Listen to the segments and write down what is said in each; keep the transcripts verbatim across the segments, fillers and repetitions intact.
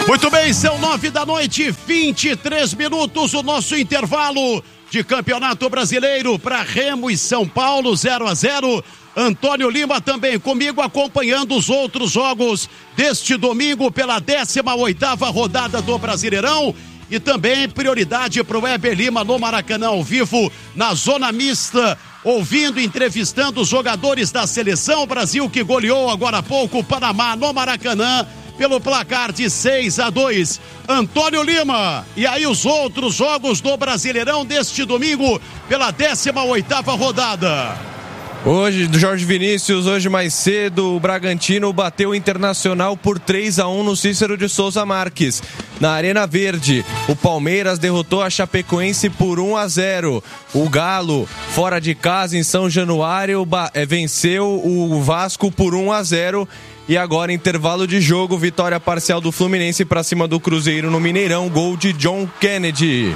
Muito bem, são nove da noite, vinte e três minutos, o nosso intervalo de Campeonato Brasileiro para Remo e São Paulo, zero a zero. Antônio Lima também comigo acompanhando os outros jogos deste domingo pela décima oitava rodada do Brasileirão. E também prioridade para o Weber Lima no Maracanã ao vivo, na zona mista, ouvindo, entrevistando os jogadores da seleção. Brasil que goleou agora há pouco o Panamá no Maracanã pelo placar de seis a dois. Antônio Lima, e aí os outros jogos do Brasileirão deste domingo pela décima oitava rodada. Hoje, do Jorge Vinícius, hoje mais cedo, o Bragantino bateu o Internacional por três a um no Cícero de Souza Marques. Na Arena Verde, o Palmeiras derrotou a Chapecoense por um a zero. O Galo, fora de casa em São Januário, venceu o Vasco por um a zero. E agora, intervalo de jogo, vitória parcial do Fluminense para cima do Cruzeiro no Mineirão, gol de John Kennedy.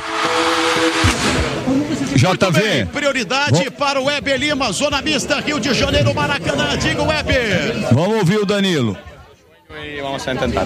J V. Prioridade Bom. para o Weber Lima, zona mista, Rio de Janeiro, Maracanã. Diga o Weber. Vamos ouvir o Danilo. Vamos tentar.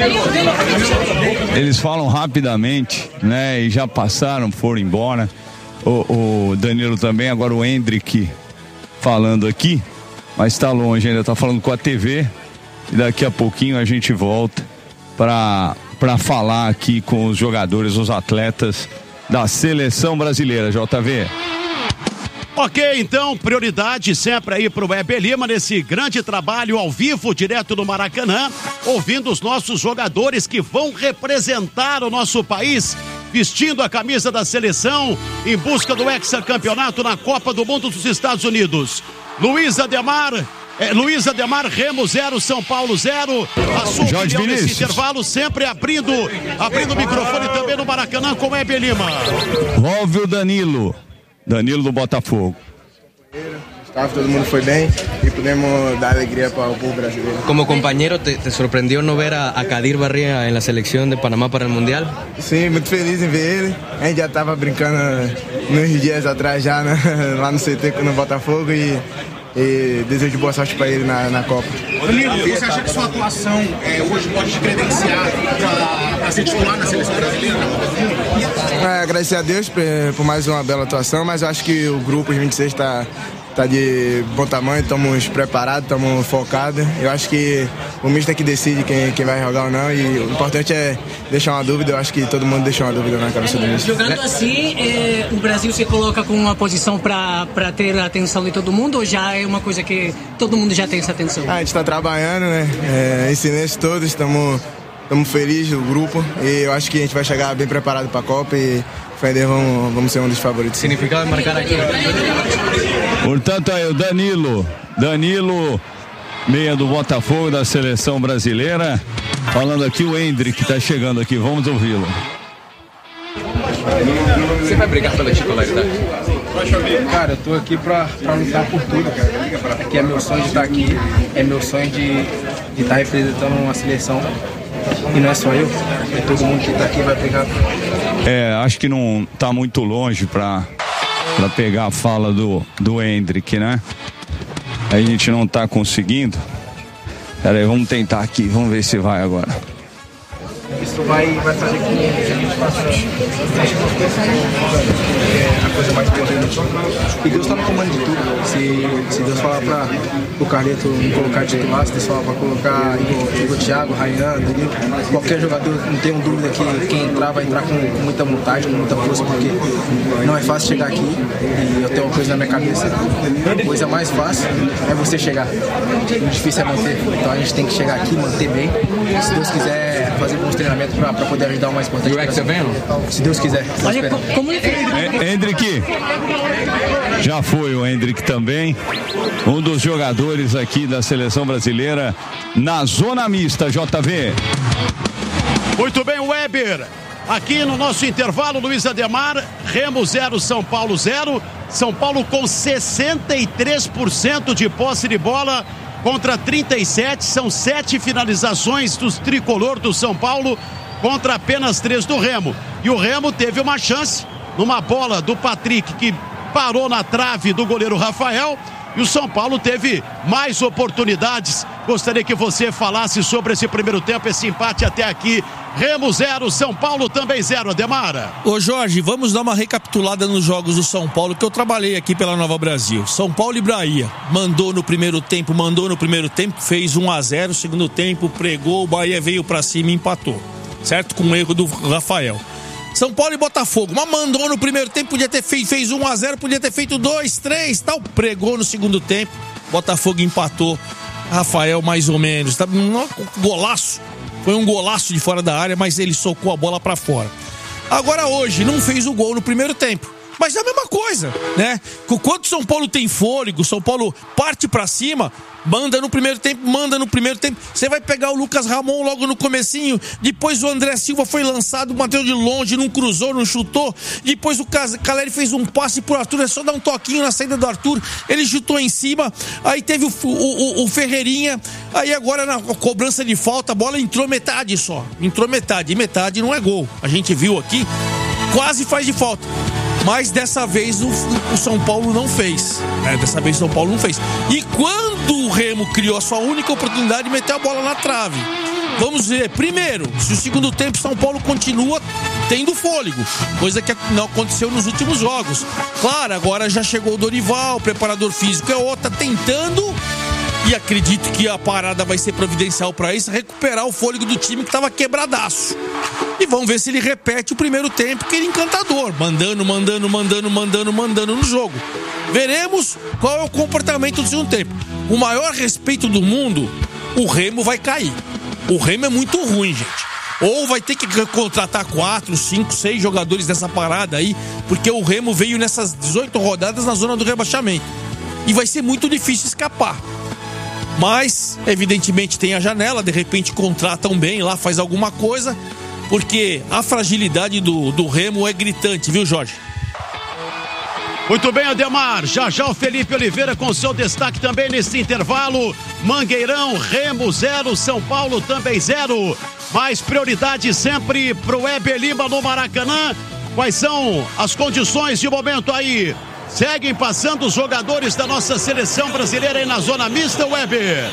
Eles falam rapidamente, né? E já passaram, foram embora. O, o Danilo também, agora o Hendrick falando aqui, mas está longe ainda, está falando com a T V. E daqui a pouquinho a gente volta para para falar aqui com os jogadores, os atletas da seleção brasileira, J V. Ok, então, prioridade sempre aí pro Weber Lima nesse grande trabalho ao vivo, direto do Maracanã, ouvindo os nossos jogadores que vão representar o nosso país, vestindo a camisa da seleção em busca do hexacampeonato na Copa do Mundo dos Estados Unidos. Luiz Ademar, é, Luiz Ademar, Remo zero, São Paulo zero. A sua Jorge opinião Vinícius. nesse intervalo, sempre abrindo, abrindo o microfone também no Maracanã com o Weber Lima. Ouve o Danilo. Danilo do Botafogo. Todo mundo foi bem e podemos dar alegria para o povo brasileiro. Como compañero, ¿te, te sorprendió no ver a, a Kadir Barria en la selección de Panamá para el Mundial? Sim, muito feliz em ver ele. A gente já estava brincando nos dias atrás já, né? Lá no C T no Botafogo e, e desejo boa sorte para ele na, na Copa. Danilo, você acha que sua atuação é, hoje pode te credenciar para ser titular na seleção brasileira? É, agradecer a Deus por, por mais uma bela atuação, mas eu acho que o grupo de vinte e seis está tá de bom tamanho, estamos preparados, estamos focados. Eu acho que o mister é que decide quem, quem vai jogar ou não, e o importante é deixar uma dúvida. Eu acho que todo mundo deixou uma dúvida na cabeça do mister. Jogando assim, é, o Brasil se coloca com uma posição para ter a atenção de todo mundo, ou já é uma coisa que todo mundo já tem essa atenção? Ah, a gente está trabalhando, né? É, em silêncio todos, estamos felizes do grupo, e eu acho que a gente vai chegar bem preparado para a Copa e Feder, vamos, vamos ser um dos favoritos. Significado de marcar aqui. Portanto, aí o Danilo, Danilo, meia do Botafogo, da seleção brasileira, falando aqui o Hendrick, que está chegando aqui, vamos ouvi-lo. Você vai brigar pela titularidade? Cara, eu tô aqui pra, pra lutar por tudo, cara. Aqui é meu sonho de estar aqui, é meu sonho de de estar representando uma seleção. E não é só eu, é todo mundo que tá aqui vai pegar. É, acho que não tá muito longe pra, pra pegar a fala do, do Hendrick, né? A gente não tá conseguindo. Pera aí, vamos tentar aqui, vamos ver se vai agora. Isso vai, vai fazer com que a gente faça a coisa mais importante. E Deus está no comando de tudo. Se, se Deus falar para o Carleto não colocar titular, se Deus falar para colocar o Thiago, Ryan, qualquer jogador, não tenho dúvida que quem entrar vai entrar com, com muita vontade, com muita força, porque não é fácil chegar aqui. E eu tenho uma coisa na minha cabeça: a coisa mais fácil é você chegar. O difícil é manter. Então a gente tem que chegar aqui, manter bem. Se Deus quiser fazer bons treinamentos para poder ajudar o mais importante. O Hexa vendo? Se Deus quiser. Olha, como ele Hendrick, já foi o Hendrick também, um dos jogadores aqui da seleção brasileira na zona mista, J V. Muito bem, Weber. Aqui no nosso intervalo, Luiz Ademar, Remo zero, São Paulo zero. São Paulo com sessenta e três por cento de posse de bola contra trinta e sete, são sete finalizações dos tricolor do São Paulo contra apenas três do Remo. E o Remo teve uma chance numa bola do Patrick que parou na trave do goleiro Rafael, e o São Paulo teve mais oportunidades. Gostaria que você falasse sobre esse primeiro tempo, esse empate até aqui. Remo zero, São Paulo também zero, Ademara. Ô Jorge, vamos dar uma recapitulada nos jogos do São Paulo, que eu trabalhei aqui pela Nova Brasil. São Paulo e Bahia, mandou no primeiro tempo, mandou no primeiro tempo, fez um a zero, segundo tempo pregou, o Bahia veio pra cima e empatou, certo? Com o erro do Rafael. São Paulo e Botafogo, mas mandou no primeiro tempo, podia ter feito, fez um a zero, podia ter feito dois, três, tal, pregou no segundo tempo, Botafogo empatou, Rafael mais ou menos, tá? Um golaço. Foi um golaço de fora da área, mas ele socou a bola pra fora. Agora hoje, não fez o gol no primeiro tempo. Mas é a mesma coisa, né? Quando São Paulo tem fôlego, São Paulo parte pra cima, manda no primeiro tempo, manda no primeiro tempo. Você vai pegar o Lucas Ramon logo no comecinho, depois o André Silva foi lançado, bateu de longe, não cruzou, não chutou. Depois o Caleri fez um passe pro Arthur, é só dar um toquinho na saída do Arthur, ele chutou em cima. Aí teve o, o, o Ferreirinha, aí agora na cobrança de falta, a bola entrou metade só. Entrou metade, e metade não é gol. A gente viu aqui, quase faz de falta. Mas dessa vez o, o São Paulo não fez. É, dessa vez o São Paulo não fez. E quando o Remo criou a sua única oportunidade de meter a bola na trave, vamos ver, primeiro, se o segundo tempo São Paulo continua tendo fôlego, coisa que não aconteceu nos últimos jogos. Claro, agora já chegou o Dorival, o preparador físico é outro, tá tentando, e acredito que a parada vai ser providencial para isso, recuperar o fôlego do time que estava quebradaço. E vamos ver se ele repete o primeiro tempo, que ele é encantador, mandando, mandando, mandando, mandando, mandando no jogo. Veremos qual é o comportamento do segundo tempo. O maior respeito do mundo, o Remo vai cair. O Remo é muito ruim, gente. Ou vai ter que contratar quatro, cinco, seis jogadores dessa parada aí, porque o Remo veio nessas dezoito rodadas na zona do rebaixamento. E vai ser muito difícil escapar. Mas, evidentemente, tem a janela, de repente contratam bem lá, faz alguma coisa, porque a fragilidade do, do Remo é gritante, viu, Jorge? Muito bem, Ademar. Já já o Felipe Oliveira com seu destaque também nesse intervalo. Mangueirão, Remo zero, São Paulo também zero. Mais prioridade sempre pro Weber Lima no Maracanã. Quais são as condições de momento aí? Seguem passando os jogadores da nossa seleção brasileira aí na zona mista, Weber.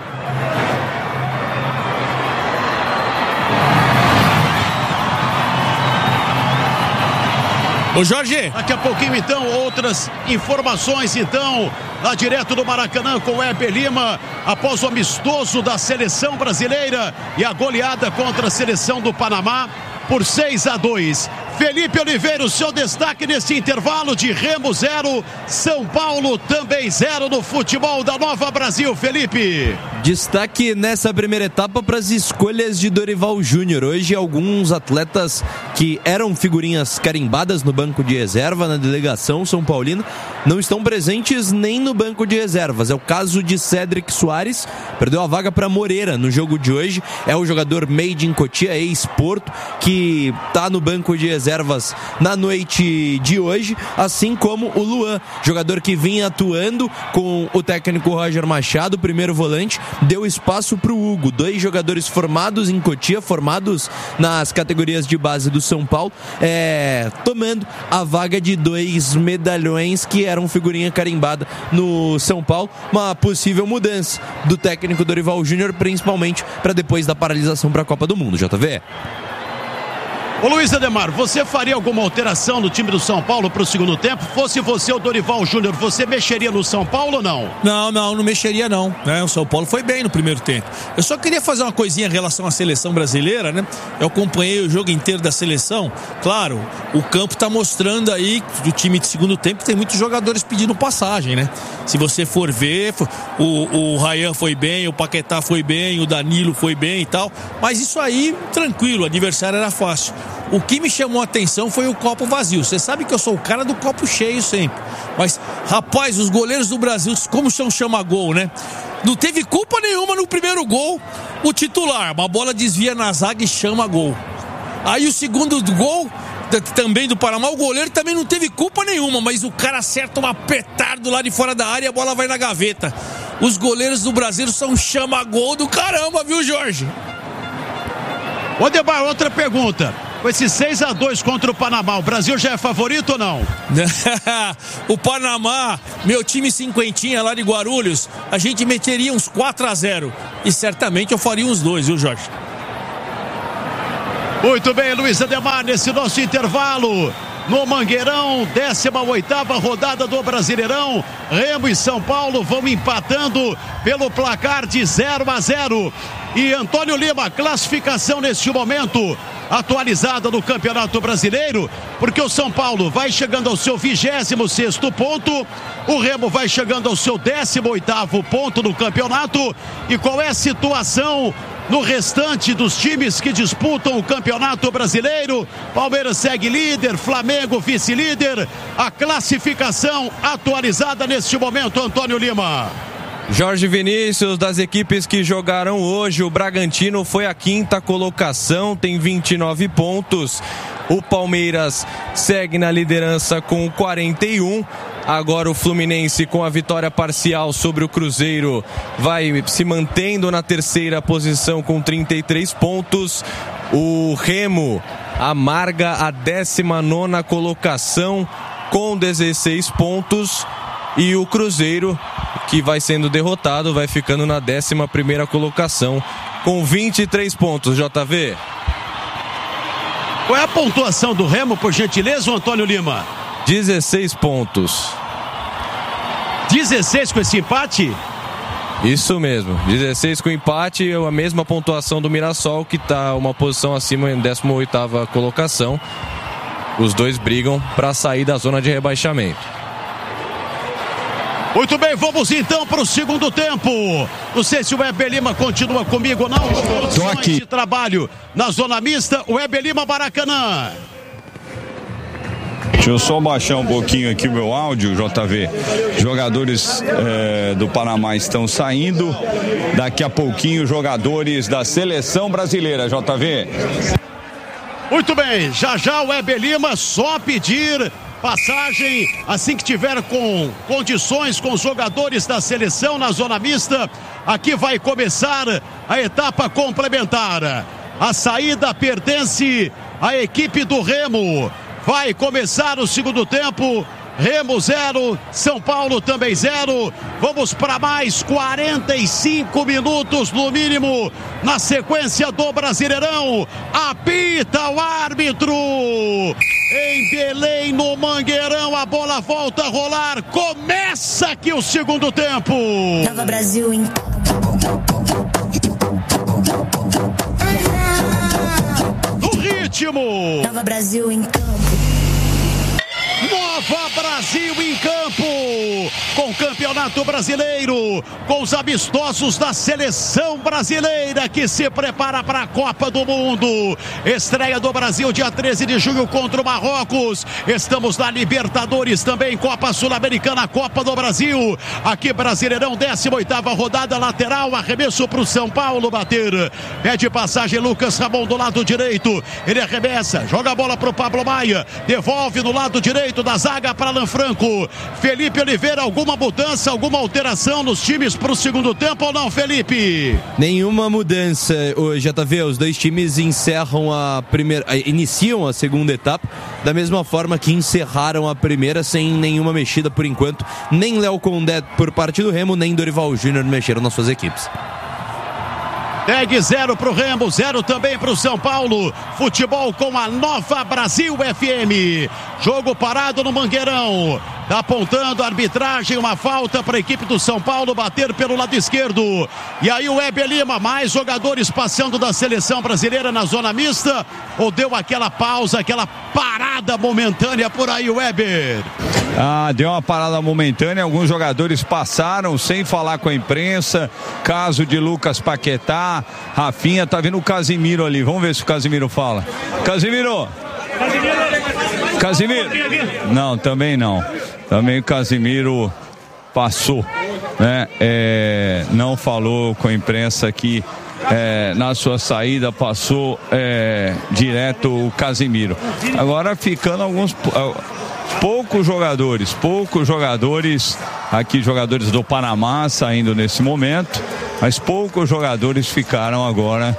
Ô Jorge, daqui a pouquinho então outras informações então lá direto do Maracanã com o Weber Lima após o amistoso da seleção brasileira e a goleada contra a seleção do Panamá por seis a dois. Felipe Oliveira, o seu destaque nesse intervalo de Remo zero, São Paulo também zero no futebol da Nova Brasil, Felipe. Destaque nessa primeira etapa para as escolhas de Dorival Júnior. Hoje alguns atletas que eram figurinhas carimbadas no banco de reserva na delegação São Paulina não estão presentes nem no banco de reservas. É o caso de Cédric Soares, perdeu a vaga para Moreira no jogo de hoje. É o jogador made in Cotia, ex-Porto, que está no banco de reservas na noite de hoje, assim como o Luan, jogador que vinha atuando com o técnico Roger Machado, primeiro volante, deu espaço para o Hugo, dois jogadores formados em Cotia, formados nas categorias de base do São Paulo, é, tomando a vaga de dois medalhões que eram figurinha carimbada no São Paulo. Uma possível mudança do técnico Dorival Júnior, principalmente para depois da paralisação para a Copa do Mundo, J V. Ô Luiz Ademar, você faria alguma alteração no time do São Paulo para o segundo tempo? Fosse você o Dorival Júnior, você mexeria no São Paulo ou não? Não, não, não mexeria não, né? O São Paulo foi bem no primeiro tempo. Eu só queria fazer uma coisinha em relação à seleção brasileira, né? Eu acompanhei o jogo inteiro da seleção. Claro, o campo tá mostrando aí do time de segundo tempo tem muitos jogadores pedindo passagem, né? Se você for ver, o, o Ryan foi bem, o Paquetá foi bem, o Danilo foi bem e tal. Mas isso aí, tranquilo, o adversário era fácil. O que me chamou a atenção foi o copo vazio. Você sabe que eu sou o cara do copo cheio sempre. Mas, rapaz, os goleiros do Brasil, como são chama-gol, né? Não teve culpa nenhuma no primeiro gol. O titular, uma bola desvia na zaga e chama gol. Aí o segundo gol, também do Panamá, o goleiro também não teve culpa nenhuma, mas o cara acerta um petardo lá de fora da área e a bola vai na gaveta. Os goleiros do Brasil são chama-gol do caramba, viu, Jorge? Ô Debar, outra pergunta. com esse seis a dois contra o Panamá, o Brasil já é favorito ou não? O Panamá, meu time cinquentinha lá de Guarulhos, a gente meteria uns quatro a zero. E certamente eu faria uns dois, viu, Jorge? Muito bem, Luiz Ademar, nesse nosso intervalo. No Mangueirão, décima oitava rodada do Brasileirão. Remo e São Paulo vão empatando pelo placar de zero a zero. E Antônio Lima, classificação neste momento atualizada do Campeonato Brasileiro, porque o São Paulo vai chegando ao seu vigésimo sexto ponto, o Remo vai chegando ao seu décimo oitavo ponto no campeonato. E qual é a situação no restante dos times que disputam o Campeonato Brasileiro? Palmeiras segue líder, Flamengo vice-líder. A classificação atualizada neste momento, Antônio Lima. Jorge Vinícius, das equipes que jogaram hoje, o Bragantino foi a quinta colocação, tem vinte e nove pontos. O Palmeiras segue na liderança com quarenta e um. Agora o Fluminense, com a vitória parcial sobre o Cruzeiro, vai se mantendo na terceira posição com trinta e três pontos. O Remo amarga a décima nona colocação com dezesseis pontos. E o Cruzeiro, que vai sendo derrotado, vai ficando na décima primeira colocação com vinte e três pontos, J V. Qual é a pontuação do Remo, por gentileza, Antônio Lima? dezesseis pontos. dezesseis com esse empate? Isso mesmo, dezesseis com empate, a mesma pontuação do Mirassol, que está uma posição acima em décima oitava colocação. Os dois brigam para sair da zona de rebaixamento. Muito bem, vamos então para o segundo tempo. Não sei se o Weber Lima continua comigo ou não. Estou aqui. De trabalho na zona mista, o Weber Lima, Maracanã. Deixa eu só baixar um pouquinho aqui o meu áudio, J V. Jogadores é, do Panamá estão saindo. Daqui a pouquinho, jogadores da seleção brasileira, J V. Muito bem, já já o Weber Lima, só pedir passagem assim que tiver com condições com os jogadores da seleção na zona mista. Aqui vai começar a etapa complementar. A saída pertence à equipe do Remo. Vai começar o segundo tempo. Remo zero, São Paulo também zero. Vamos para mais quarenta e cinco minutos no mínimo na sequência do Brasileirão. Apita o árbitro. Em Belém, no Mangueirão, a bola volta a rolar. Começa aqui o segundo tempo. Nova Brasil em no ritmo. Nova Brasil em campo. Nova Brasil em campo, com o Campeonato Brasileiro, com os amistosos da seleção brasileira que se prepara para a Copa do Mundo. Estreia do Brasil dia treze de junho contra o Marrocos. Estamos na Libertadores também, Copa Sul-Americana, Copa do Brasil. Aqui Brasileirão, décima oitava rodada, lateral, arremesso para o São Paulo bater. Pede passagem Lucas Ramon do lado direito. Ele arremessa, joga a bola para o Pablo Maia, devolve no lado direito da zaga para Alan Franco. Felipe Oliveira, alguma mudança, alguma alteração nos times para o segundo tempo ou não, Felipe? Nenhuma mudança, o J V. Os dois times encerram a primeira, iniciam a segunda etapa da mesma forma que encerraram a primeira, sem nenhuma mexida por enquanto. Nem Léo Condé por parte do Remo, nem Dorival Júnior mexeram nas suas equipes. Tag zero pro Remo, zero também pro São Paulo. Futebol com a Nova Brasil F M. Jogo parado no Mangueirão. Tá apontando a arbitragem, uma falta para a equipe do São Paulo bater pelo lado esquerdo. E aí o Weber Lima, mais jogadores passando da seleção brasileira na zona mista, ou deu aquela pausa, aquela parada momentânea por aí, Weber? Ah, deu uma parada momentânea, alguns jogadores passaram sem falar com a imprensa. Caso de Lucas Paquetá, Rafinha, tá vendo o Casimiro ali, vamos ver se o Casimiro fala. Casimiro! Casimiro! Não, também não. Também o Casimiro passou, né? É, não falou com a imprensa aqui. É, na sua saída passou é, direto o Casimiro. Agora ficando alguns poucos jogadores, poucos jogadores aqui, jogadores do Panamá saindo nesse momento, mas poucos jogadores ficaram agora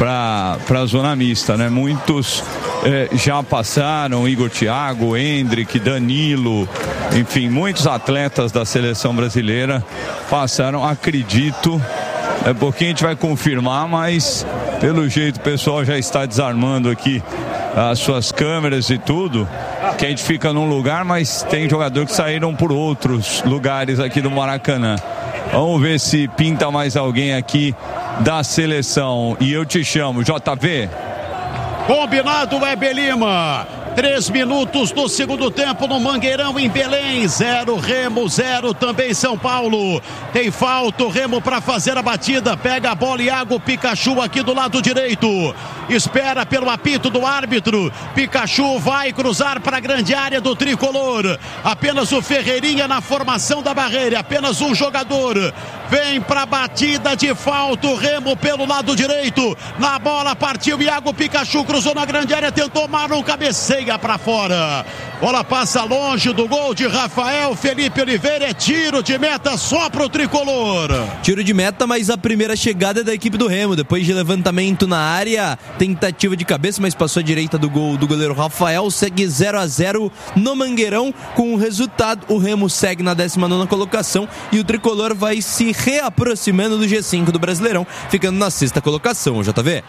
para a zona mista, né? Muitos eh, já passaram, Igor Thiago, Hendrick, Danilo, enfim, muitos atletas da seleção brasileira passaram, acredito, é porque a gente vai confirmar, mas pelo jeito o pessoal já está desarmando aqui as suas câmeras e tudo, que a gente fica num lugar, mas tem jogadores que saíram por outros lugares aqui do Maracanã. Vamos ver se pinta mais alguém aqui da seleção. E eu te chamo, J V. Combinado, Weber Lima. Três minutos do segundo tempo no Mangueirão, em Belém. Zero Remo, zero também São Paulo. Tem falta, o Remo para fazer a batida. Pega a bola, Iago Pikachu aqui do lado direito. Espera pelo apito do árbitro. Pikachu vai cruzar para a grande área do tricolor. Apenas o Ferreirinha na formação da barreira. Apenas um jogador. Vem para a batida de falta. O Remo pelo lado direito. Na bola partiu Iago Pikachu. Cruzou na grande área. Tentou Marlon, cabeceia para fora. Bola passa longe do gol de Rafael Felipe Oliveira. É tiro de meta só pro tricolor. Tiro de meta, mas a primeira chegada é da equipe do Remo. Depois de levantamento na área, tentativa de cabeça, mas passou à direita do gol do goleiro Rafael. Segue zero a zero no Mangueirão. Com o resultado, o Remo segue na décima nona colocação e o tricolor vai se reaproximando do G cinco do Brasileirão, ficando na sexta colocação, J V.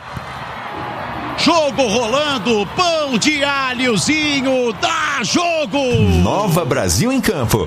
Jogo rolando, pão de alhozinho, dá jogo! Nova Brasil em campo.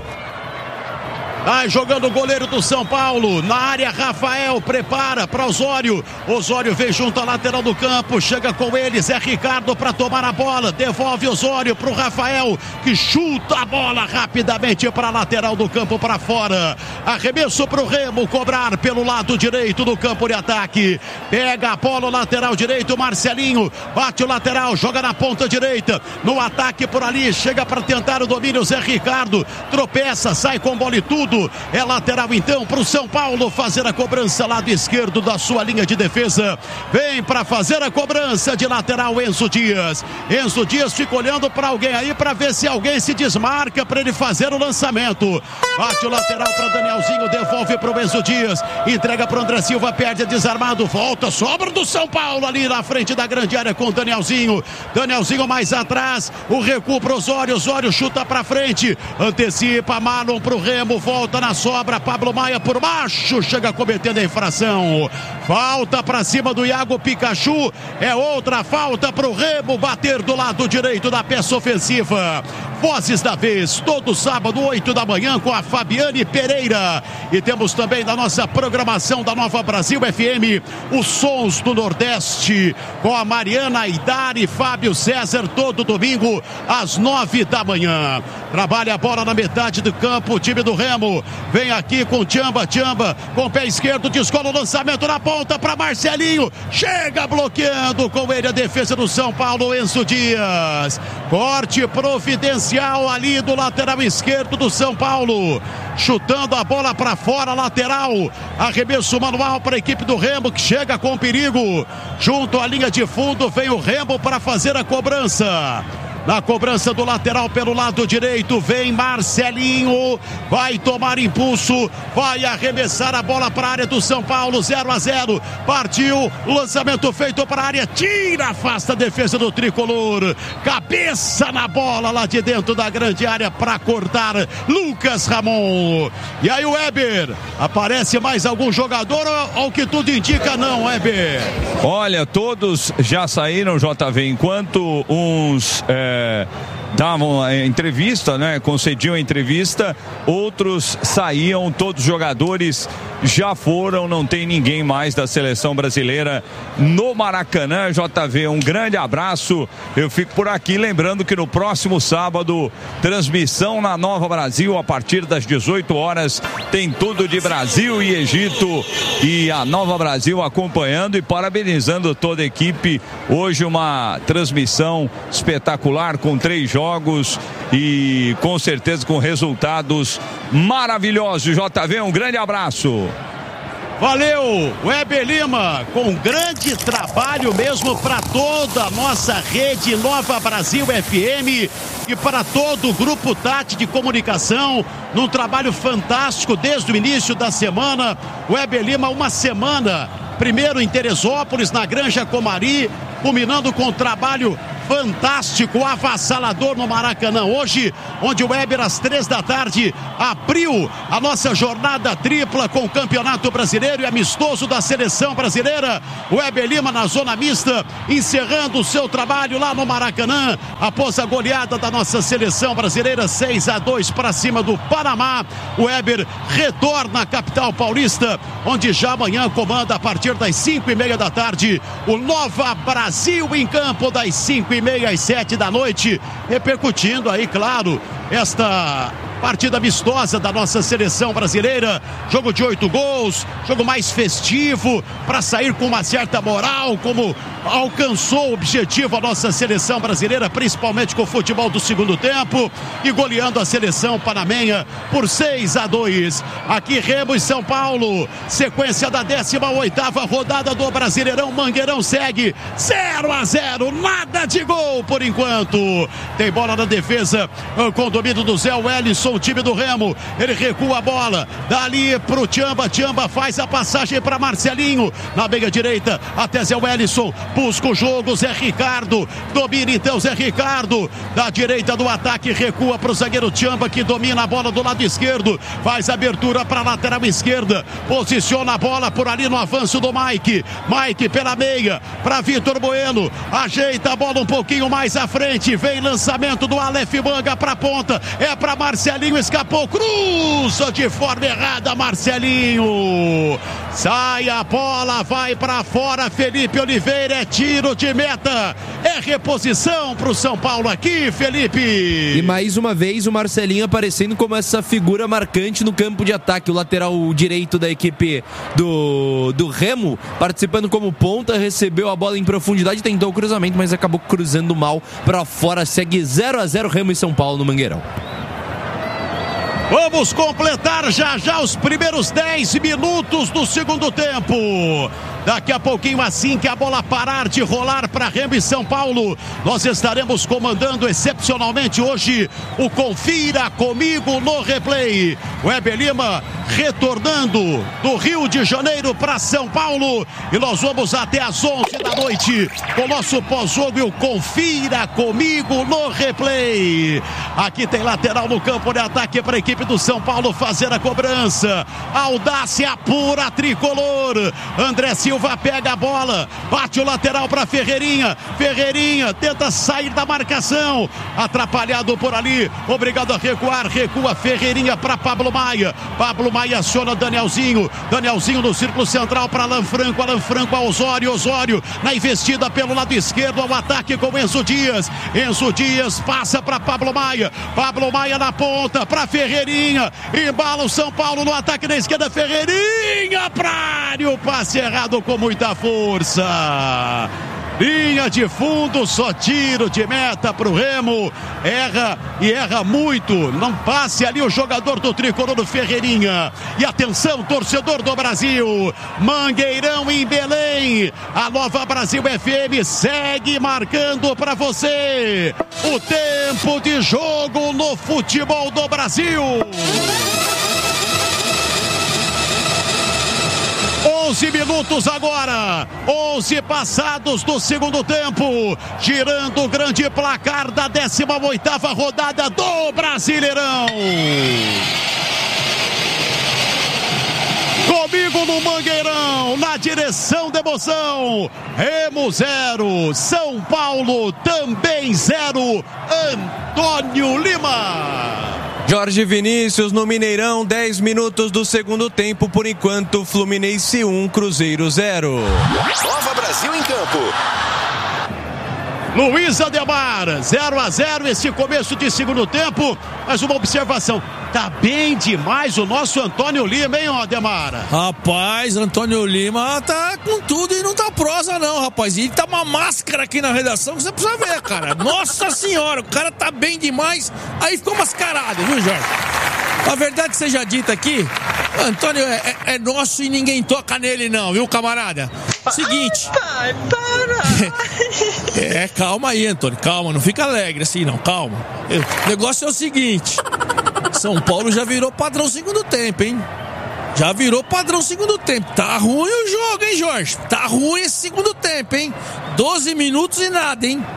Vai jogando o goleiro do São Paulo, na área Rafael, prepara para Osório, Osório vem junto à lateral do campo, chega com ele, Zé Ricardo para tomar a bola, devolve Osório para o Rafael, que chuta a bola rapidamente para a lateral do campo para fora, arremesso para o Remo, cobrar pelo lado direito do campo de ataque, pega a bola, lateral direito, Marcelinho, bate o lateral, joga na ponta direita, no ataque por ali, chega para tentar o domínio, Zé Ricardo, tropeça, sai com bola e tudo. É lateral então para o São Paulo fazer a cobrança, lado esquerdo da sua linha de defesa. Vem para fazer a cobrança de lateral Enzo Dias. Enzo Dias fica olhando para alguém aí para ver se alguém se desmarca para ele fazer o lançamento. Bate o lateral para Danielzinho, devolve para o Enzo Dias, entrega para o André Silva, perde desarmado, volta, sobra do São Paulo ali na frente da grande área com o Danielzinho. Danielzinho mais atrás, o recuo para o Osório, Osório chuta para frente, antecipa Marlon para o Remo, volta na sobra, Pablo Maia por baixo, chega cometendo a infração. Falta para cima do Iago Pikachu, é outra falta para o Remo bater do lado direito da peça ofensiva. Vozes da vez, todo sábado, oito da manhã, com a Fabiane Pereira. E temos também na nossa programação da Nova Brasil F M, os Sons do Nordeste, com a Mariana Aidar e Fábio César, todo domingo, às nove da manhã. Trabalha a bola na metade do campo, o time do Remo. Vem aqui com Tchamba, Tchamba, com o pé esquerdo, descola o lançamento na ponta para Marcelinho. Chega bloqueando com ele a defesa do São Paulo, Enzo Dias. Corte providencial ali do lateral esquerdo do São Paulo. Chutando a bola para fora, lateral. Arremesso manual para a equipe do Remo, que chega com perigo. Junto à linha de fundo, vem o Remo para fazer a cobrança. Na cobrança do lateral pelo lado direito, vem Marcelinho, vai tomar impulso, vai arremessar a bola para a área do São Paulo, zero a zero, partiu, lançamento feito para a área, tira, afasta a defesa do tricolor, cabeça na bola lá de dentro da grande área para cortar Lucas Ramon. E aí o Weber, aparece mais algum jogador ou ao que tudo indica não, Weber? Olha, todos já saíram, J V, enquanto uns... É... davam a entrevista, né? Concediam a entrevista, outros saíam, todos os jogadores já foram, não tem ninguém mais da seleção brasileira no Maracanã. J V, um grande abraço, eu fico por aqui, lembrando que no próximo sábado, transmissão na Nova Brasil, a partir das dezoito horas, tem tudo de Brasil e Egito, e a Nova Brasil acompanhando e parabenizando toda a equipe. Hoje uma transmissão espetacular, com três jogos e com certeza com resultados maravilhosos. J V, um grande abraço. Valeu, Weber Lima, com grande trabalho mesmo para toda a nossa rede Nova Brasil F M e para todo o Grupo Tati de Comunicação, num trabalho fantástico desde o início da semana. Weber Lima, uma semana primeiro em Teresópolis, na Granja Comari, culminando com o trabalho fantástico, avassalador no Maracanã hoje, onde o Weber às três da tarde abriu a nossa jornada tripla com o Campeonato Brasileiro e amistoso da Seleção Brasileira. O Weber Lima na zona mista, encerrando o seu trabalho lá no Maracanã, após a goleada da nossa Seleção Brasileira, seis a dois para cima do Panamá. O Weber retorna à capital paulista, onde já amanhã comanda a partir das cinco e meia da tarde o Nova Brasil em campo, das cinco e meia às sete da noite, repercutindo aí, claro, esta partida amistosa da nossa seleção brasileira, jogo de oito gols, jogo mais festivo, para sair com uma certa moral, como alcançou o objetivo a nossa seleção brasileira, principalmente com o futebol do segundo tempo, e goleando a seleção panamenha por seis a dois. Aqui Remo e São Paulo, sequência da décima oitava rodada do Brasileirão. Mangueirão segue zero a zero, nada de gol por enquanto. Tem bola na defesa com o domínio do Zé Wellison, o time do Remo. Ele recua a bola, dali pro Tchamba. Tchamba faz a passagem para Marcelinho na meia direita até Zé Wellison, busca o jogo. Zé Ricardo domina então. Zé Ricardo da direita do ataque recua para o zagueiro Tchamba, que domina a bola do lado esquerdo, faz abertura para a lateral esquerda, posiciona a bola por ali no avanço do Mike. Mike pela meia para Vitor Bueno, ajeita a bola um pouquinho mais à frente, vem lançamento do Aleph Manga para a ponta, é para Marcelinho, escapou, cruza de forma errada Marcelinho, sai a bola, vai para fora. Felipe Oliveira, é tiro de meta, é reposição para o São Paulo aqui, Felipe. E mais uma vez o Marcelinho aparecendo como essa figura marcante no campo de ataque, o lateral direito da equipe do, do Remo, participando como ponta, recebeu a bola em profundidade, tentou o cruzamento, mas acabou cruzando mal para fora. Segue zero a zero Remo e São Paulo no Mangueirão. Vamos completar já já os primeiros dez minutos do segundo tempo. Daqui a pouquinho, assim que a bola parar de rolar para Remo e São Paulo, nós estaremos comandando excepcionalmente hoje o Confira Comigo no Replay. O Weber Lima retornando do Rio de Janeiro para São Paulo, e nós vamos até às onze da noite com o nosso pós-jogo e o Confira Comigo no Replay. Aqui tem lateral no campo de ataque para a equipe do São Paulo fazer a cobrança. Audácia pura tricolor. André Silva pega a bola, bate o lateral para Ferreirinha. Ferreirinha tenta sair da marcação, atrapalhado por ali, obrigado a recuar, recua Ferreirinha para Pablo Maia. Pablo Maia aciona Danielzinho. Danielzinho no círculo central para Alan Franco. Alan Franco a Osório. Osório na investida pelo lado esquerdo ao ataque com Enzo Dias. Enzo Dias passa para Pablo Maia. Pablo Maia na ponta para Ferreirinha. Embala o São Paulo no ataque na esquerda. Ferreirinha para área. O passe errado com muita força. Linha de fundo, só tiro de meta para o Remo. Erra e erra muito. Não passe ali o jogador do tricolor, do Ferreirinha. E atenção, torcedor do Brasil. Mangueirão em Belém. A Nova Brasil F M segue marcando para você o tempo de jogo no futebol do Brasil. onze minutos agora, onze passados do segundo tempo, girando o grande placar da décima oitava rodada do Brasileirão. Comigo no Mangueirão, na direção da emoção, Remo zero, São Paulo também zero, Antônio Lima. Jorge Vinícius no Mineirão, dez minutos do segundo tempo, por enquanto Fluminense um, Cruzeiro zero. Nova Brasil em campo. Luiz Ademar, zero a zero esse começo de segundo tempo, mas uma observação, tá bem demais o nosso Antônio Lima, hein, Ademar? Rapaz, Antônio Lima tá com tudo e não tá prosa não, rapaz, e tá uma máscara aqui na redação que você precisa ver, cara, nossa senhora, o cara tá bem demais, aí ficou mascarado, viu, Jorge? A verdade seja dita aqui, Antônio é, é, é nosso e ninguém toca nele não, viu, camarada? Seguinte. Pai, para! É, calma aí, Antônio, calma, não fica alegre assim não, calma. O negócio é o seguinte, São Paulo já virou padrão segundo tempo, hein? Já virou padrão segundo tempo. Tá ruim o jogo, hein, Jorge? Tá ruim esse segundo tempo, hein? doze minutos e nada, hein?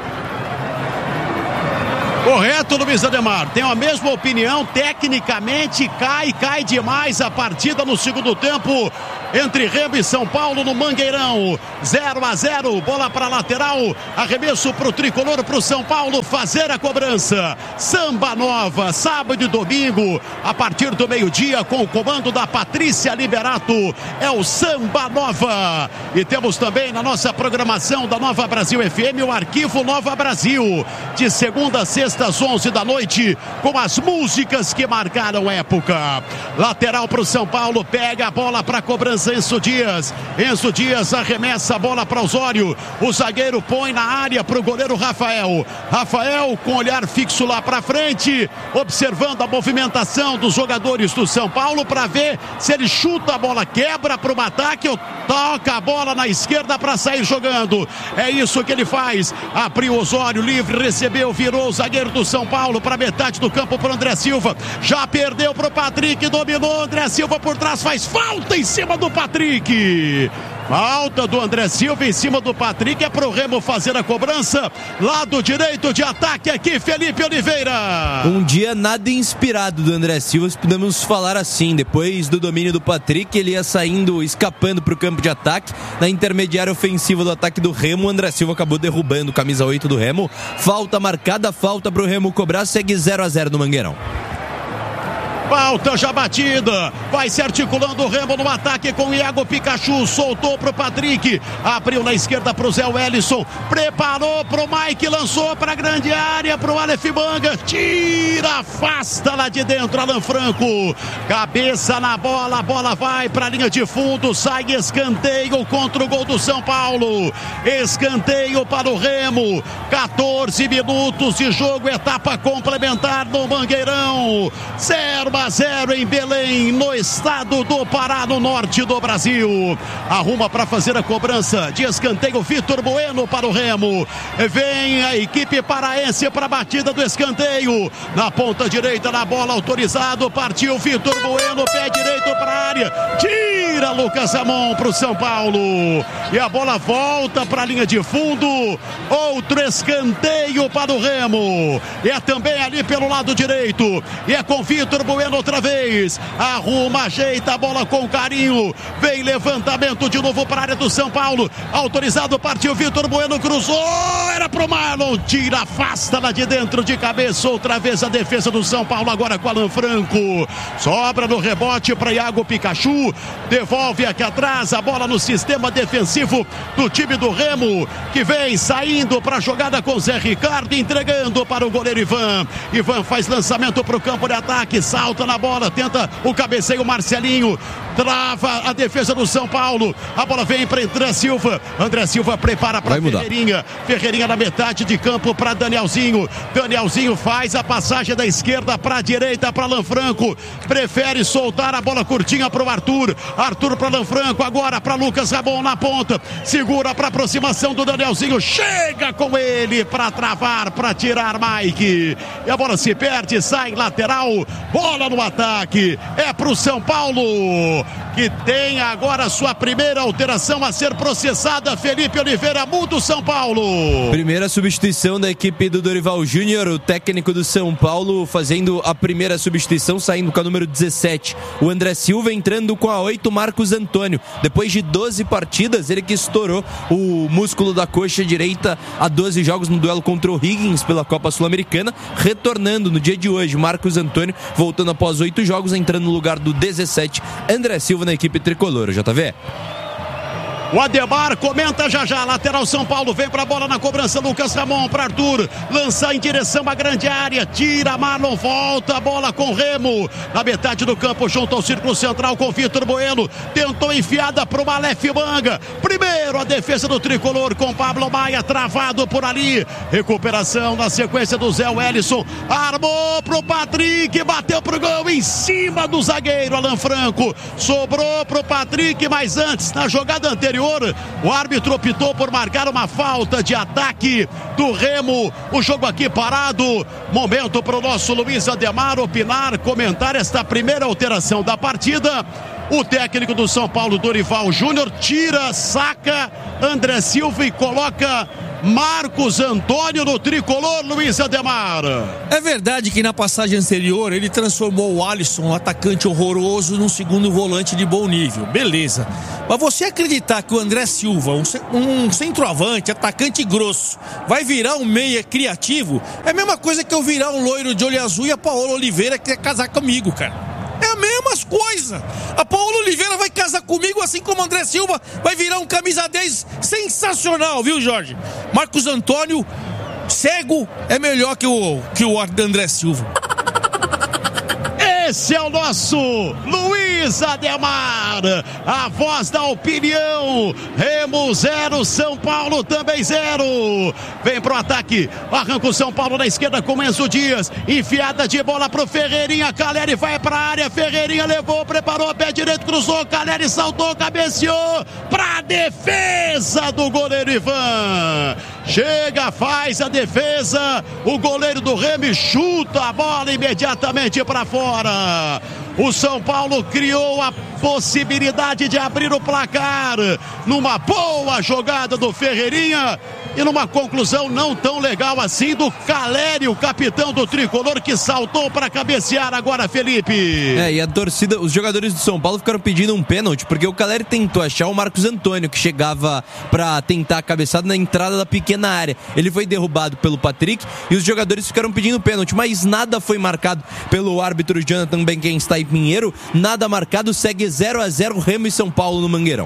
Correto, Luiz Ademar. Tenho a mesma opinião. Tecnicamente, cai, cai demais a partida no segundo tempo entre Remo e São Paulo no Mangueirão. zero a zero, bola para lateral. Arremesso para o tricolor, para o São Paulo fazer a cobrança. Samba Nova, sábado e domingo, a partir do meio-dia, com o comando da Patrícia Liberato. É o Samba Nova. E temos também na nossa programação da Nova Brasil F M o Arquivo Nova Brasil, de segunda a sexta às onze da noite, com as músicas que marcaram época. Lateral para o São Paulo, pega a bola para cobrança Enzo Dias. Enzo Dias arremessa a bola para Osório. O zagueiro põe na área para o goleiro Rafael. Rafael com olhar fixo lá para frente, observando a movimentação dos jogadores do São Paulo para ver se ele chuta a bola, quebra para o ataque ou toca a bola na esquerda para sair jogando. É isso que ele faz. Abriu Osório livre, recebeu, virou o zagueiro do São Paulo para metade do campo para André Silva. Já perdeu para o Patrick, dominou André Silva por trás, faz falta em cima do Patrick. Falta do André Silva em cima do Patrick, é para o Remo fazer a cobrança. Lado direito de ataque aqui, Felipe Oliveira. Um dia nada inspirado do André Silva, se podemos falar assim. Depois do domínio do Patrick, ele ia saindo, escapando para o campo de ataque. Na intermediária ofensiva do ataque do Remo, o André Silva acabou derrubando o camisa oito do Remo. Falta marcada, falta para o Remo cobrar, segue zero a zero no Mangueirão. Falta já batida, vai se articulando o Remo no ataque com o Iago Pikachu, soltou pro Patrick, abriu na esquerda pro Zé Wellison, preparou pro Mike, lançou pra grande área pro Aleph Manga, tira, afasta lá de dentro Alan Franco, cabeça na bola, a bola vai pra linha de fundo, sai escanteio contra o gol do São Paulo, escanteio para o Remo, quatorze minutos de jogo, etapa complementar no Mangueirão, zero a zero em Belém, no estado do Pará, no norte do Brasil. Arruma para fazer a cobrança de escanteio Vitor Bueno para o Remo. Vem a equipe paraense para a batida do escanteio. Na ponta direita, na bola, autorizado. Partiu Vitor Bueno, pé direito para a área. Tira Lucas Ramon para o São Paulo. E a bola volta para a linha de fundo. Outro escanteio para o Remo. É também ali pelo lado direito. E é com Vitor Bueno outra vez, arruma, ajeita a bola com carinho, vem levantamento de novo para a área do São Paulo, autorizado, partiu Vitor Bueno, cruzou, era pro Marlon, tira, afasta lá de dentro de cabeça, outra vez a defesa do São Paulo, agora com Alan Franco, sobra no rebote para Iago Pikachu, devolve aqui atrás a bola no sistema defensivo do time do Remo, que vem saindo para a jogada com Zé Ricardo, entregando para o goleiro Ivan, Ivan faz lançamento para o campo de ataque, salta na bola, tenta o cabeceio Marcelinho, trava a defesa do São Paulo, a bola vem para André Silva, André Silva prepara para Ferreirinha, Ferreirinha na metade de campo para Danielzinho, Danielzinho faz a passagem da esquerda para a direita para Alan Franco, prefere soltar a bola curtinha para o Arthur, Arthur para Alan Franco, agora para Lucas Ramon na ponta, segura para aproximação do Danielzinho, chega com ele para travar, para tirar Mike, e a bola se perde, sai lateral, bola no ataque, é pro São Paulo, que tem agora sua primeira alteração a ser processada. Felipe Oliveira muda o São Paulo. Primeira substituição da equipe do Dorival Júnior, o técnico do São Paulo fazendo a primeira substituição, saindo com a número dezessete. O André Silva entrando com a oito, Marcos Antônio. Depois de doze partidas, ele que estourou o músculo da coxa direita há doze jogos no duelo contra o Higgins pela Copa Sul-Americana, retornando no dia de hoje, Marcos Antônio voltando após oito jogos, entrando no lugar do dezessete, André Silva na equipe tricolor. J V. O Ademar comenta já já, lateral São Paulo, vem pra bola na cobrança, Lucas Ramon para Arthur, lança em direção à grande área, tira, Marlon, volta a bola com Remo, na metade do campo, junto ao círculo central com Vitor Bueno, tentou enfiada pro Aleph Manga, primeiro a defesa do tricolor com Pablo Maia, travado por ali, recuperação na sequência do Zé Wellison, armou pro Patrick, bateu pro gol em cima do zagueiro Alan Franco, sobrou pro Patrick, mas antes, na jogada anterior, o árbitro optou por marcar uma falta de ataque do Remo. O jogo aqui parado. Momento para o nosso Luiz Ademar opinar, comentar esta primeira alteração da partida. O técnico do São Paulo, Dorival Júnior, tira, saca André Silva e coloca Marcos Antônio no tricolor, Luiz Ademar. É verdade que na passagem anterior ele transformou o Alisson, um atacante horroroso, num segundo volante de bom nível. Beleza. Mas você acreditar que o André Silva, um, um centroavante, atacante grosso, vai virar um meia criativo, é a mesma coisa que eu virar um loiro de olho azul e a Paola Oliveira quer casar comigo, cara. É a mesma coisa. A Paola Oliveira vai casar comigo, assim como o André Silva vai virar um camisa dez sensacional, viu, Jorge? Marcos Antônio, cego, é melhor que o, que o André Silva. Esse é o nosso Luiz Ademar, a voz da opinião. Remo zero, São Paulo também zero. Vem pro ataque, arranca o São Paulo na esquerda com Enzo Dias, enfiada de bola pro Ferreirinha, Caleri vai pra área, Ferreirinha levou, preparou, pé direito, cruzou, Caleri saltou, cabeceou pra defesa do goleiro Ivan. Chega, faz a defesa, o goleiro do Remo chuta a bola imediatamente para fora. O São Paulo criou a possibilidade de abrir o placar numa boa jogada do Ferreirinha e numa conclusão não tão legal assim do Caleri, o capitão do tricolor, que saltou para cabecear agora, Felipe. É, e a torcida, os jogadores do São Paulo ficaram pedindo um pênalti, porque o Caleri tentou achar o Marcos Antônio, que chegava para tentar a cabeçada na entrada da pequena área. Ele foi derrubado pelo Patrick e os jogadores ficaram pedindo pênalti, mas nada foi marcado pelo árbitro Jonathan Benquenstein Pinheiro, nada marcado, segue zero a zero Remo e São Paulo no Mangueirão.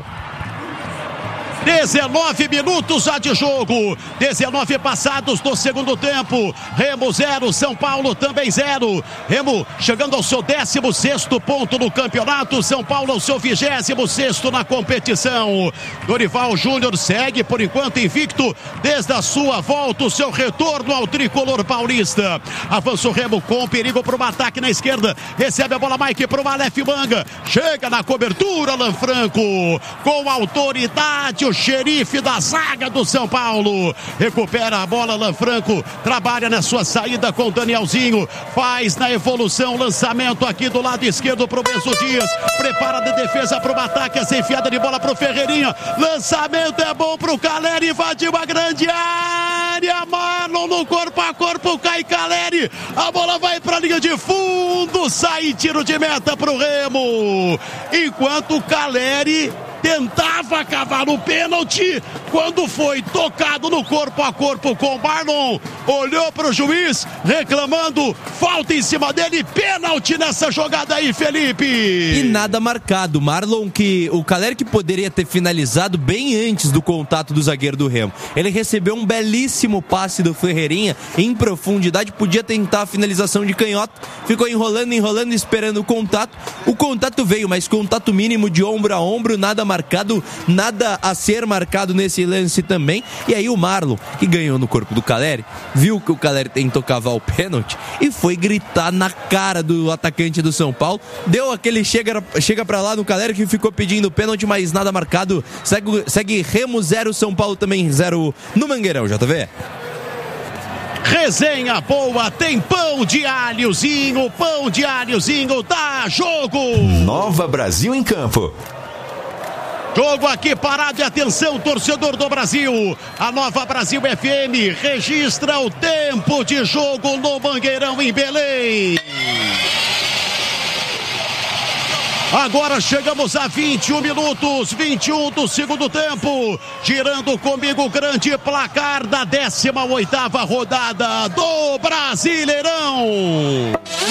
dezenove minutos já de jogo, dezenove passados do segundo tempo. Remo zero, São Paulo também zero. Remo chegando ao seu décimo sexto ponto no campeonato, São Paulo ao seu vigésimo sexto na competição. Dorival Júnior segue por enquanto invicto desde a sua volta, o seu retorno ao tricolor paulista. Avança o Remo com perigo para um ataque na esquerda, recebe a bola Mike para o Aleph Manga, chega na cobertura Lanfranco, com autoridade o xerife da zaga do São Paulo, recupera a bola Lanfranco, trabalha na sua saída com o Danielzinho, faz na evolução, lançamento aqui do lado esquerdo pro Enzo Dias, prepara de defesa pro ataque, essa enfiada de bola pro Ferreirinha, lançamento é bom pro Caleri, invadiu a grande área, Marlon no corpo a corpo, cai Caleri, a bola vai pra linha de fundo, sai tiro de meta pro Remo, enquanto o Caleri tentava cavar no pênalti, quando foi tocado no corpo a corpo com o Marlon, olhou para o juiz reclamando falta em cima dele, pênalti nessa jogada aí, Felipe. E nada marcado. Marlon, que o Caleri que poderia ter finalizado bem antes do contato do zagueiro do Remo, ele recebeu um belíssimo passe do Ferreirinha em profundidade, podia tentar a finalização de canhota, ficou enrolando, enrolando, esperando o contato, o contato veio, mas contato mínimo de ombro a ombro, nada marcado, nada a ser marcado nesse lance também. E aí o Marlon, que ganhou no corpo do Caleri, viu que o Caleri tentou cavar o pênalti e foi gritar na cara do atacante do São Paulo, deu aquele chega, chega pra lá no Caleri, que ficou pedindo pênalti, mas nada marcado. Segue, segue Remo zero, São Paulo também zero no Mangueirão, J V. Resenha boa, tem pão de alhozinho, pão de alhozinho, dá jogo. Nova Brasil em campo. Jogo aqui parado e atenção, torcedor do Brasil. A Nova Brasil F M registra o tempo de jogo no Mangueirão em Belém. Agora chegamos a vinte e um minutos, vinte e um do segundo tempo. Girando comigo o grande placar da décima oitava rodada do Brasileirão.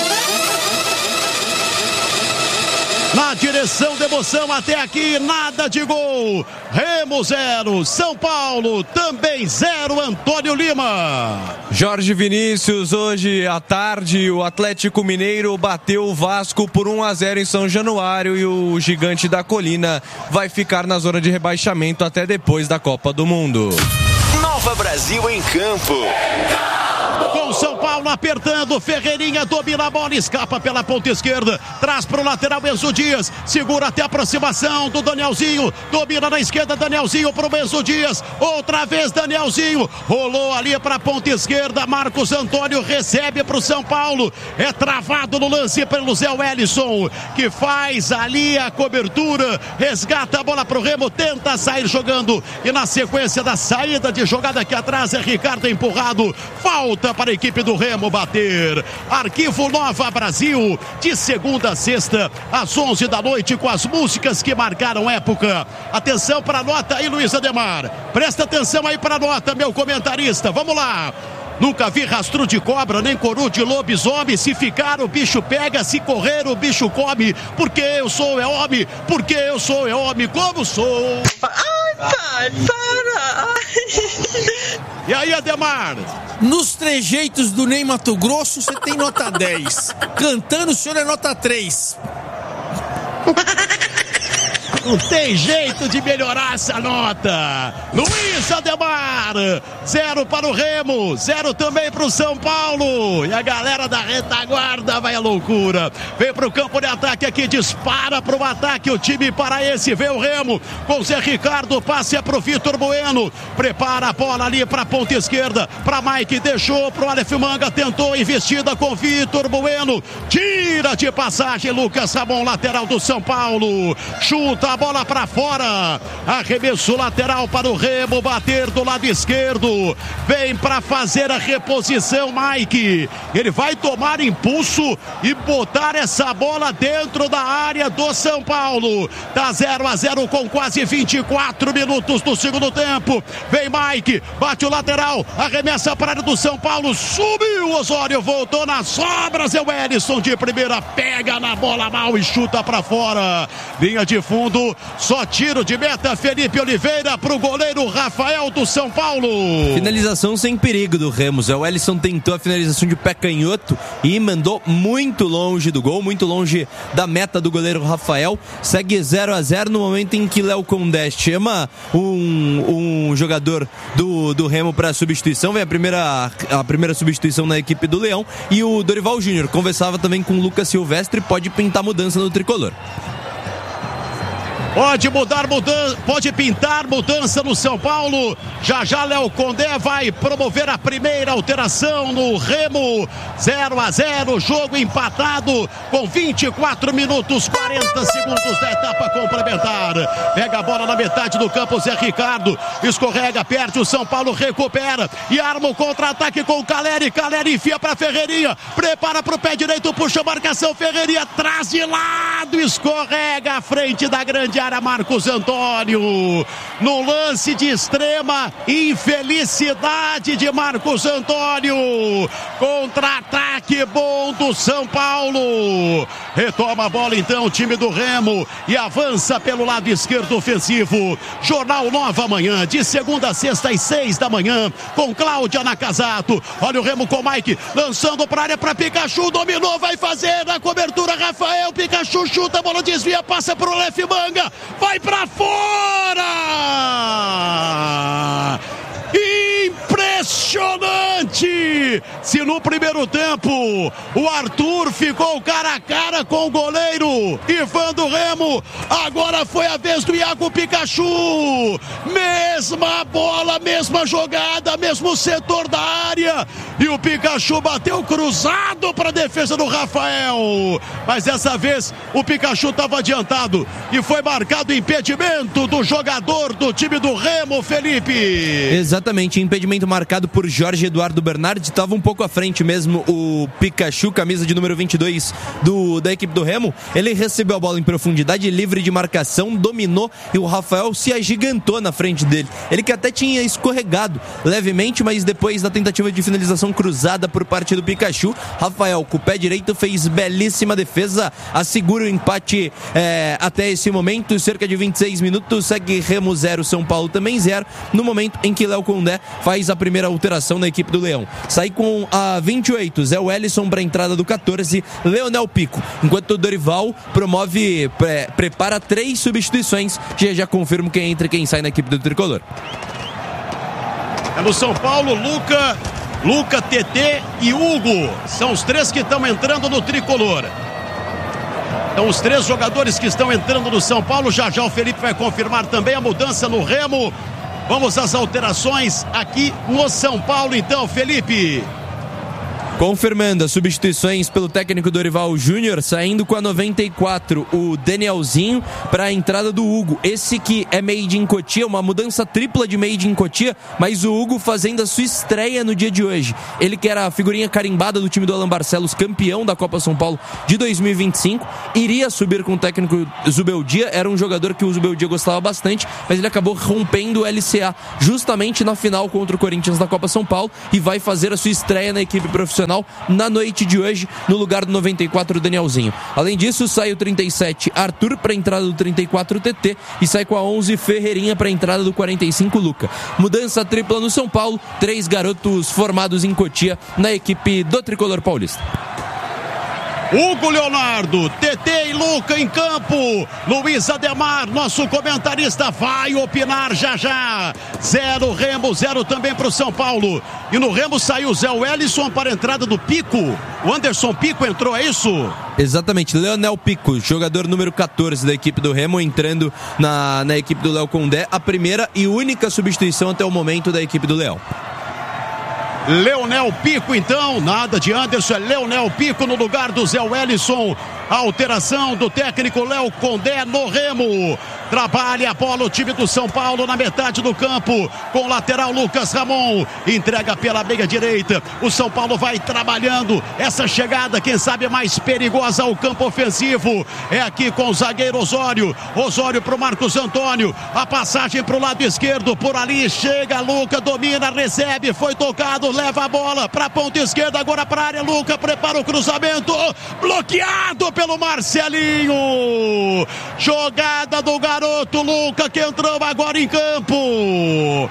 Na direção de emoção até aqui, nada de gol. Remo zero, São Paulo também zero, Antônio Lima. Jorge Vinícius, hoje à tarde o Atlético Mineiro bateu o Vasco por um a zero em São Januário e o Gigante da Colina vai ficar na zona de rebaixamento até depois da Copa do Mundo. Nova Brasil em campo. Com São Paulo apertando, Ferreirinha domina a bola, escapa pela ponta esquerda, traz para o lateral Enzo Dias, segura até a aproximação do Danielzinho, domina na esquerda, Danielzinho para o Enzo Dias, outra vez Danielzinho, rolou ali para a ponta esquerda, Marcos Antônio recebe para o São Paulo, é travado no lance pelo Zé Wellison, que faz ali a cobertura, resgata a bola para o Remo, tenta sair jogando, e na sequência da saída de jogada aqui atrás é Ricardo empurrado, falta para a equipe do Remo bater. Arquivo Nova Brasil, de segunda a sexta, às onze da noite, com as músicas que marcaram época. Atenção para a nota aí, Luiz Ademar. Presta atenção aí para a nota, meu comentarista. Vamos lá. Nunca vi rastro de cobra, nem coru de lobisomem. Se ficar, o bicho pega. Se correr, o bicho come. Porque eu sou é homem. Porque eu sou é homem. Como sou? Ai, pai, para! E aí, Ademar? Nos trejeitos do Ney Mato Grosso, você tem nota dez. Cantando, o senhor é nota três. Não tem jeito de melhorar essa nota. Luiz Ademar, zero para o Remo, zero também para o São Paulo. E a galera da retaguarda vai à loucura. Vem para o campo de ataque aqui, dispara para o ataque o time paraense. Vê o Remo com o Zé Ricardo, passe é para o Vitor Bueno. Prepara a bola ali para a ponta esquerda, para Mike, deixou para o Aleph Manga, tentou investida com Vitor Bueno. Tira de passagem Lucas Ramon, lateral do São Paulo. Chuta a bola para fora, arremesso lateral para o Remo bater do lado esquerdo, vem para fazer a reposição Mike, ele vai tomar impulso e botar essa bola dentro da área do São Paulo. Tá zero a zero com quase vinte e quatro minutos do segundo tempo, vem Mike, bate o lateral, arremessa para a área do São Paulo, subiu Osório, voltou nas sobras, é o Wellison de primeira, pega na bola mal e chuta para fora, linha de fundo, só tiro de meta, Felipe Oliveira para o goleiro Rafael do São Paulo. Finalização sem perigo do Remos. O Wellison tentou a finalização de pé canhoto e mandou muito longe do gol, muito longe da meta do goleiro Rafael. Segue zero a zero no momento em que Léo Condé chama um, um jogador do, do Remo para substituição. Vem a primeira, a primeira substituição na equipe do Leão. E o Dorival Júnior conversava também com o Lucas Silvestre, pode pintar mudança no tricolor. Pode mudar, mudança, pode pintar mudança no São Paulo. Já já Léo Condé vai promover a primeira alteração no Remo. zero a zero, jogo empatado com vinte e quatro minutos, quarenta segundos da etapa complementar. Pega a bola na metade do campo, Zé Ricardo escorrega, perde, o São Paulo recupera e arma o contra-ataque com o Caleri. Caleri enfia para Ferreirinha, prepara para o pé direito, puxa a marcação, Ferreirinha traz de lado, escorrega à frente da grande área. Marcos Antônio, no lance de extrema infelicidade de Marcos Antônio, contra-ataque bom do São Paulo, retoma a bola então o time do Remo e avança pelo lado esquerdo ofensivo. Jornal Nova Manhã, de segunda a sexta às seis da manhã, com Cláudia Nakazato. Olha o Remo com Mike, lançando para a área para Pikachu, dominou, vai fazer na cobertura Rafael, Pikachu chuta, a bola desvia, passa para o Aleph Manga, vai pra fora! Impressionante! Se no primeiro tempo o Arthur ficou cara a cara com o goleiro Ivan do Remo, agora foi a vez do Iago Pikachu. Mesma bola, mesma jogada, mesmo setor da área. E o Pikachu bateu cruzado para a defesa do Rafael. Mas dessa vez o Pikachu estava adiantado e foi marcado impedimento do jogador do time do Remo, Felipe. Exatamente, impedimento marcado por Jorge Eduardo Bernardi. Estava um pouco à frente mesmo o Pikachu, camisa de número vinte e dois do, da equipe do Remo. Ele recebeu a bola em profundidade, livre de marcação, dominou e o Rafael se agigantou na frente dele. Ele que até tinha escorregado levemente, mas depois da tentativa de finalização cruzada por parte do Pikachu, Rafael com o pé direito fez belíssima defesa, assegura o empate é, até esse momento, cerca de vinte e seis minutos, segue Remo zero, São Paulo também zero, no momento em que Léo Condé faz a primeira alteração na equipe do Leão. Sai com a vinte e oito, Zé Wellison para a entrada do catorze, Leonel Pico, enquanto o Dorival promove, pre, prepara três substituições, já já confirmo quem entra e quem sai na equipe do Tricolor. É no São Paulo, Luca Luca, T T e Hugo. São os três que estão entrando no tricolor. Então os três jogadores que estão entrando no São Paulo. Já já o Felipe vai confirmar também a mudança no Remo. Vamos às alterações aqui no São Paulo então, Felipe. Confirmando as substituições pelo técnico Dorival Júnior, saindo com a noventa e quatro, o Danielzinho para a entrada do Hugo. Esse que é made in Cotia, uma mudança tripla de made in Cotia, mas o Hugo fazendo a sua estreia no dia de hoje. Ele que era a figurinha carimbada do time do Alan Barcelos, campeão da Copa São Paulo de dois mil e vinte e cinco, iria subir com o técnico Zubeldia, era um jogador que o Zubeldia gostava bastante, mas ele acabou rompendo o L C A justamente na final contra o Corinthians da Copa São Paulo e vai fazer a sua estreia na equipe profissional na noite de hoje, no lugar do noventa e quatro, Danielzinho. Além disso, sai o trinta e sete, Arthur, para a entrada do trinta e quatro, T T, e sai com a onze, Ferreirinha, para a entrada do quarenta e cinco, Luca. Mudança tripla no São Paulo, três garotos formados em Cotia na equipe do Tricolor Paulista. Hugo Leonardo, T T e Luca em campo. Luiz Ademar, nosso comentarista, vai opinar já já. Zero Remo, zero também para o São Paulo. E no Remo saiu o Zé Wellison para a entrada do Pico. O Anderson Pico entrou, é isso? Exatamente, Leonel Pico, jogador número quatorze da equipe do Remo, entrando na, na equipe do Léo Condé. A primeira e única substituição até o momento da equipe do Leão. Leonel Pico então, nada de Anderson, é Leonel Pico no lugar do Zé Wellison. A alteração do técnico Léo Condé no Remo. Trabalha a bola o time do São Paulo na metade do campo, com o lateral Lucas Ramon, entrega pela meia direita. O São Paulo vai trabalhando essa chegada, quem sabe mais perigosa ao campo ofensivo, é aqui com o zagueiro Osório. Osório pro Marcos Antônio, a passagem pro lado esquerdo, por ali chega Luca, domina, recebe, foi tocado, leva a bola pra ponta esquerda, agora pra área. Luca prepara o cruzamento, bloqueado pelo Marcelinho. Jogada do garoto Luca, que entrou agora em campo.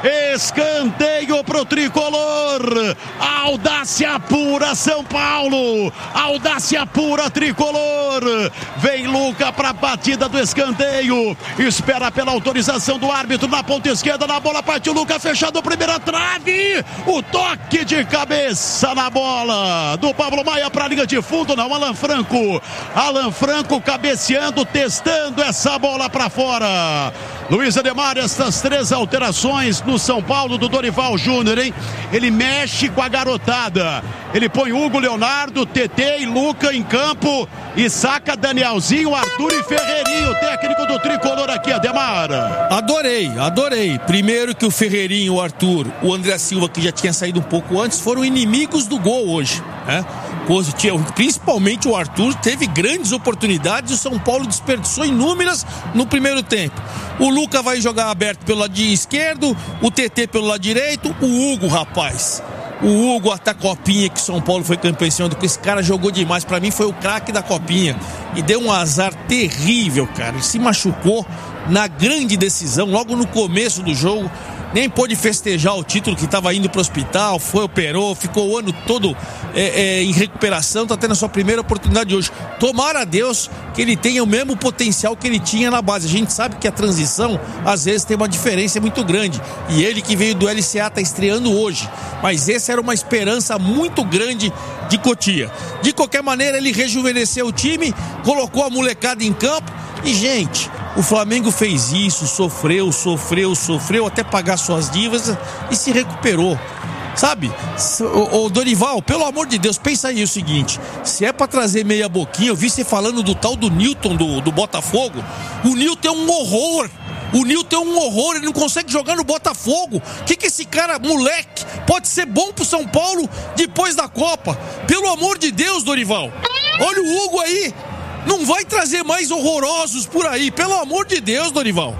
Escanteio pro tricolor. Audácia pura São Paulo. Audácia pura tricolor. Vem Luca pra batida do escanteio. Espera pela autorização do árbitro na ponta esquerda. Na bola partiu Luca, fechado, primeira trave. O toque de cabeça na bola do Pablo Maia pra linha de fundo. Não, Alan Franco. Alan Franco cabeceando, testando essa bola pra fora. Luiz Ademar, essas três alterações no São Paulo do Dorival Júnior, hein? Ele mexe com a garotada. Ele põe Hugo Leonardo, T T e Luca em campo e saca Danielzinho, Arthur e Ferreirinho, técnico do tricolor aqui, Ademar. Adorei, adorei. Primeiro que o Ferreirinho, o Arthur, o André Silva, que já tinha saído um pouco antes, foram inimigos do gol hoje, né? Principalmente o Arthur teve grandes oportunidades e o São Paulo desperdiçou inúmeras no primeiro tempo. O Luca vai jogar aberto pelo lado esquerdo, o T T pelo lado direito, o Hugo, rapaz. O Hugo, até a Copinha, que o São Paulo foi campeão esse ano, esse cara jogou demais. Pra mim foi o craque da Copinha e deu um azar terrível, cara. Ele se machucou na grande decisão, logo no começo do jogo. Nem pôde festejar o título, que estava indo para o hospital, foi, operou, ficou o ano todo é, é, em recuperação, está tendo a sua primeira oportunidade hoje. Tomara a Deus que ele tenha o mesmo potencial que ele tinha na base. A gente sabe que a transição, às vezes, tem uma diferença muito grande. E ele que veio do L C A está estreando hoje. Mas essa era uma esperança muito grande de Cotia. De qualquer maneira, ele rejuvenesceu o time, colocou a molecada em campo. E, gente, o Flamengo fez isso, sofreu, sofreu, sofreu até pagar suas dívidas e se recuperou. Sabe? O, o Dorival, pelo amor de Deus, pensa aí o seguinte: se é pra trazer meia boquinha, eu vi você falando do tal do Newton do, do Botafogo. O Newton é um horror. O Newton é um horror, ele não consegue jogar no Botafogo. O que que esse cara, moleque, pode ser bom pro São Paulo depois da Copa? Pelo amor de Deus, Dorival. Olha o Hugo aí. Não vai trazer mais horrorosos por aí, pelo amor de Deus, Dorival.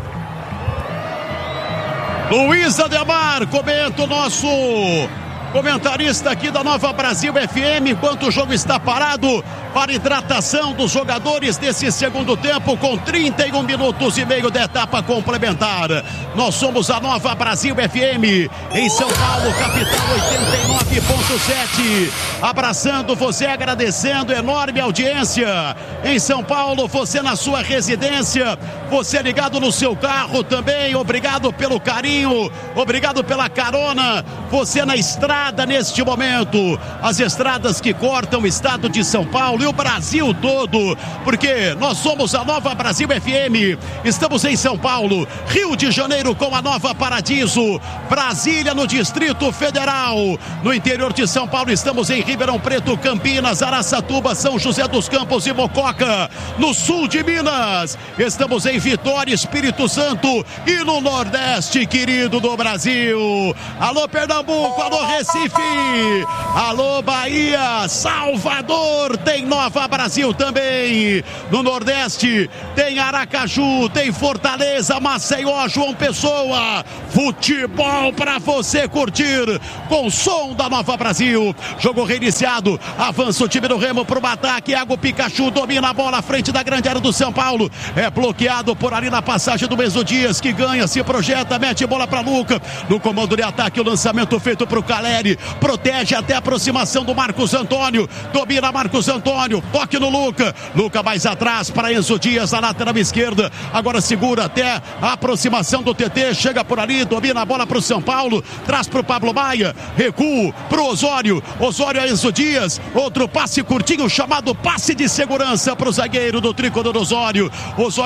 Luiz Ademar comenta, o nosso comentarista aqui da Nova Brasil F M, enquanto o jogo está parado. para hidratação dos jogadores desse segundo tempo, com trinta e um minutos e meio da etapa complementar. Nós somos a Nova Brasil F M, em São Paulo, capital, oitenta e nove ponto sete. Abraçando você, agradecendo, enorme audiência. Em São Paulo, você na sua residência, você ligado no seu carro também, obrigado pelo carinho, obrigado pela carona, você na estrada neste momento, as estradas que cortam o estado de São Paulo e o Brasil todo, porque nós somos a Nova Brasil F M, estamos em São Paulo, Rio de Janeiro com a Nova Paradiso, Brasília no Distrito Federal, no interior de São Paulo estamos em Ribeirão Preto, Campinas, Araçatuba, São José dos Campos e Mococa, no sul de Minas, estamos em Vitória, Espírito Santo e no Nordeste, querido do Brasil. Alô Pernambuco, alô Recife, alô Bahia, Salvador, tem Nova Brasil também. No Nordeste tem Aracaju, tem Fortaleza, Maceió, João Pessoa. Futebol para você curtir com o som da Nova Brasil. Jogo reiniciado, avança o time do Remo pro ataque. Iago Pikachu domina a bola à frente da grande área do São Paulo. É bloqueado por ali na passagem do Enzo Dias, que ganha, se projeta, mete bola para Luca. No comando de ataque, o lançamento feito pro Caleri. Protege até a aproximação do Marcos Antônio. Domina Marcos Antônio. Toque no Luca. Luca mais atrás para Enzo Dias, na lateral esquerda. Agora segura até a aproximação do T T. Chega por ali, domina a bola pro São Paulo. Traz pro Pablo Maia. Recuo pro Osório. Osório a Enzo Dias. Outro passe curtinho chamado passe de segurança pro zagueiro do tricolor Osório. Osório